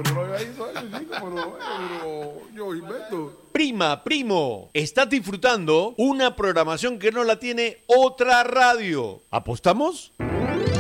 pero no había ido eso, chico, pero yo invento. Prima, primo, estás disfrutando una programación que no la tiene otra radio. ¿Apostamos?